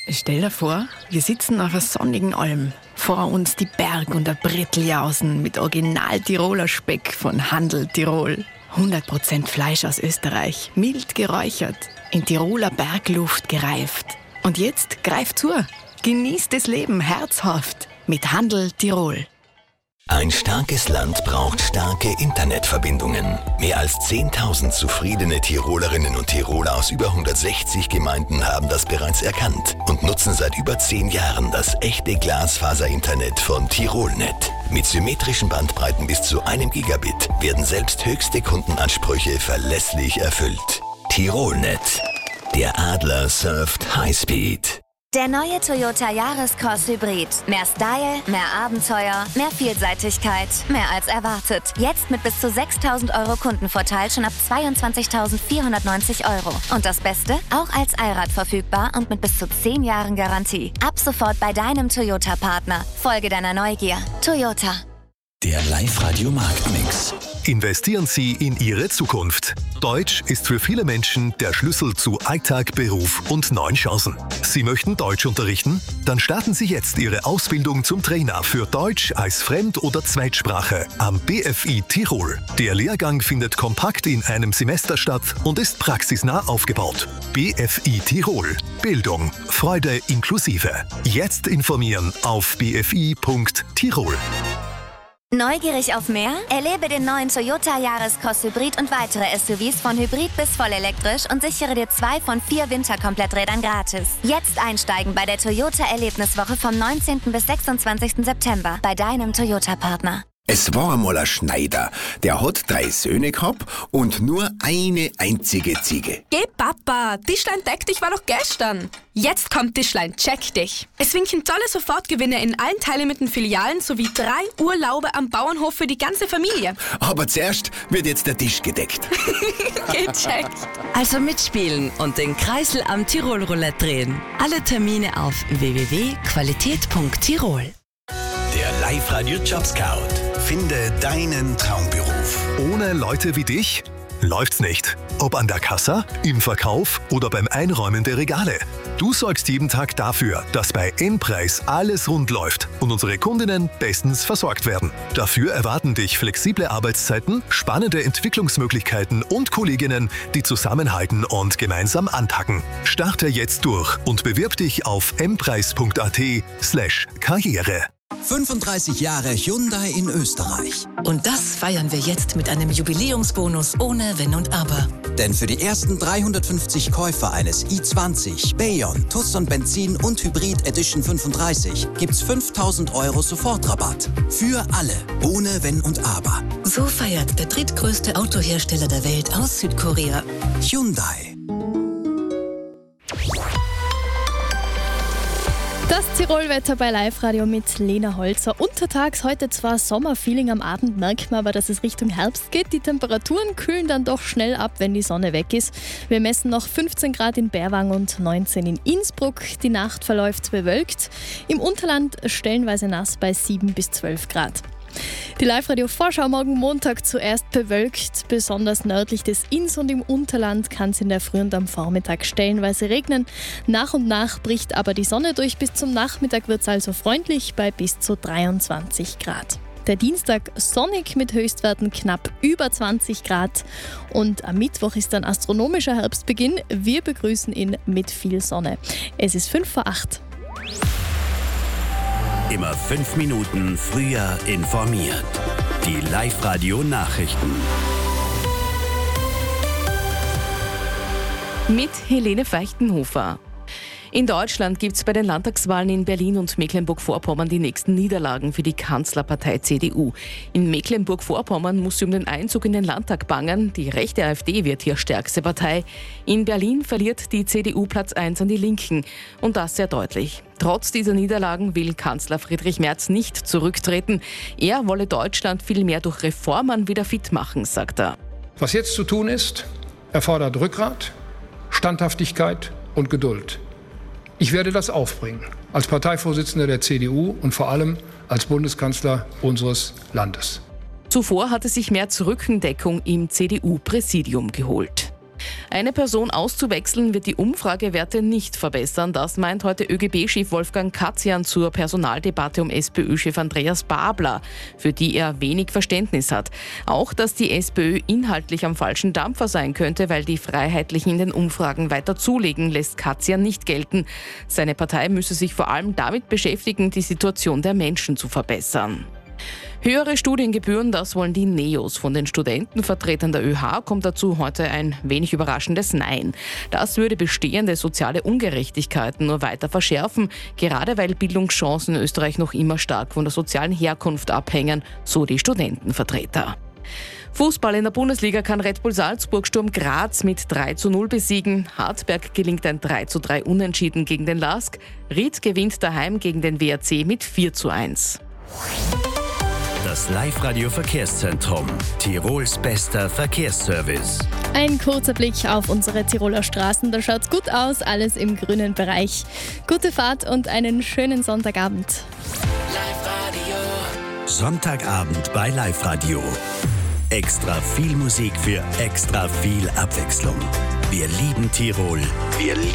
Stell dir vor, wir sitzen auf einer sonnigen Alm. Vor uns die Berg- und der Bretteljausen mit Original-Tiroler Speck von Handel Tirol. 100% Fleisch aus Österreich, mild geräuchert, in Tiroler Bergluft gereift. Und jetzt greift zu, genießt das Leben herzhaft mit Handel Tirol. Ein starkes Land braucht starke Internetverbindungen. Mehr als 10.000 zufriedene Tirolerinnen und Tiroler aus über 160 Gemeinden haben das bereits erkannt und nutzen seit über 10 Jahren das echte Glasfaser-Internet von Tirolnet. Mit symmetrischen Bandbreiten bis zu 1 Gigabit werden selbst höchste Kundenansprüche verlässlich erfüllt. Tirolnet. Der Adler surft Highspeed. Der neue Toyota Yaris-Cross Hybrid. Mehr Style, mehr Abenteuer, mehr Vielseitigkeit, mehr als erwartet. Jetzt mit bis zu 6.000 € Kundenvorteil schon ab 22.490 €. Und das Beste? Auch als Allrad verfügbar und mit bis zu 10 Jahren Garantie. Ab sofort bei deinem Toyota-Partner. Folge deiner Neugier. Toyota. Der Live-Radio-Marktmix. Investieren Sie in Ihre Zukunft. Deutsch ist für viele Menschen der Schlüssel zu Alltag, Beruf und neuen Chancen. Sie möchten Deutsch unterrichten? Dann starten Sie jetzt Ihre Ausbildung zum Trainer für Deutsch als Fremd- oder Zweitsprache am BFI Tirol. Der Lehrgang findet kompakt in einem Semester statt und ist praxisnah aufgebaut. BFI Tirol. Bildung, Freude inklusive. Jetzt informieren auf bfi.tirol. Neugierig auf mehr? Erlebe den neuen Toyota Yaris-Cross Hybrid und weitere SUVs von Hybrid bis vollelektrisch und sichere dir 2 von 4 Winterkompletträdern gratis. Jetzt einsteigen bei der Toyota-Erlebniswoche vom 19. bis 26. September bei deinem Toyota-Partner. Es war einmal ein Schneider, der hat 3 Söhne gehabt und nur eine einzige Ziege. Geh Papa, Tischlein deck dich war doch gestern. Jetzt kommt Tischlein check dich. Es winken tolle Sofortgewinne in allen teilnehmenden Filialen sowie 3 Urlaube am Bauernhof für die ganze Familie. Aber zuerst wird jetzt der Tisch gedeckt. Gecheckt. Also mitspielen und den Kreisel am Tirol Roulette drehen. Alle Termine auf www.qualität.tirol. Der Live-Radio Jobscout. Finde deinen Traumberuf. Ohne Leute wie dich läuft's nicht. Ob an der Kasse, im Verkauf oder beim Einräumen der Regale. Du sorgst jeden Tag dafür, dass bei M-Preis alles rund läuft und unsere Kundinnen bestens versorgt werden. Dafür erwarten dich flexible Arbeitszeiten, spannende Entwicklungsmöglichkeiten und Kolleginnen, die zusammenhalten und gemeinsam anpacken. Starte jetzt durch und bewirb dich auf mpreis.at/Karriere. 35 Jahre Hyundai in Österreich. Und das feiern wir jetzt mit einem Jubiläumsbonus ohne Wenn und Aber. Denn für die ersten 350 Käufer eines i20, Bayon, Tucson Benzin und Hybrid Edition 35 gibt's 5.000 € Sofortrabatt. Für alle, ohne Wenn und Aber. So feiert der drittgrößte Autohersteller der Welt aus Südkorea. Hyundai. Das Tirolwetter bei Live-Radio mit Lena Holzer. Untertags heute zwar Sommerfeeling, am Abend merkt man aber, dass es Richtung Herbst geht. Die Temperaturen kühlen dann doch schnell ab, wenn die Sonne weg ist. Wir messen noch 15 Grad in Berwang und 19 in Innsbruck. Die Nacht verläuft bewölkt. Im Unterland stellenweise nass bei 7 bis 12 Grad. Die Live-Radio-Vorschau morgen Montag zuerst bewölkt. Besonders nördlich des Inns und im Unterland kann es in der Früh und am Vormittag stellenweise regnen. Nach und nach bricht aber die Sonne durch. Bis zum Nachmittag wird es also freundlich bei bis zu 23 Grad. Der Dienstag sonnig mit Höchstwerten knapp über 20 Grad. Und am Mittwoch ist ein astronomischer Herbstbeginn. Wir begrüßen ihn mit viel Sonne. Es ist 5 vor 8. Immer 5 Minuten früher informiert. Die Live-Radio-Nachrichten. Mit Helene Feichtenhofer. In Deutschland gibt es bei den Landtagswahlen in Berlin und Mecklenburg-Vorpommern die nächsten Niederlagen für die Kanzlerpartei CDU. In Mecklenburg-Vorpommern muss sie um den Einzug in den Landtag bangen. Die rechte AfD wird hier stärkste Partei. In Berlin verliert die CDU Platz 1 an die Linken. Und das sehr deutlich. Trotz dieser Niederlagen will Kanzler Friedrich Merz nicht zurücktreten. Er wolle Deutschland vielmehr durch Reformen wieder fit machen, sagt er. Was jetzt zu tun ist, erfordert Rückgrat, Standhaftigkeit und Geduld. Ich werde das aufbringen, als Parteivorsitzender der CDU und vor allem als Bundeskanzler unseres Landes. Zuvor hatte sich Merz Rückendeckung im CDU-Präsidium geholt. Eine Person auszuwechseln wird die Umfragewerte nicht verbessern. Das meint heute ÖGB-Chef Wolfgang Katzian zur Personaldebatte um SPÖ-Chef Andreas Babler, für die er wenig Verständnis hat. Auch, dass die SPÖ inhaltlich am falschen Dampfer sein könnte, weil die Freiheitlichen in den Umfragen weiter zulegen, lässt Katzian nicht gelten. Seine Partei müsse sich vor allem damit beschäftigen, die Situation der Menschen zu verbessern. Höhere Studiengebühren, das wollen die NEOS. Von den Studentenvertretern der ÖH kommt dazu heute ein wenig überraschendes Nein. Das würde bestehende soziale Ungerechtigkeiten nur weiter verschärfen, gerade weil Bildungschancen in Österreich noch immer stark von der sozialen Herkunft abhängen, so die Studentenvertreter. Fußball in der Bundesliga kann Red Bull Salzburg Sturm Graz mit 3:0 besiegen. Hartberg gelingt ein 3:3 Unentschieden gegen den LASK. Ried gewinnt daheim gegen den WRC mit 4:1. Das Live-Radio-Verkehrszentrum. Tirols bester Verkehrsservice. Ein kurzer Blick auf unsere Tiroler Straßen. Da schaut's gut aus, alles im grünen Bereich. Gute Fahrt und einen schönen Sonntagabend. Live-Radio. Sonntagabend bei Live-Radio. Extra viel Musik für extra viel Abwechslung. Wir lieben Tirol. Wir lieben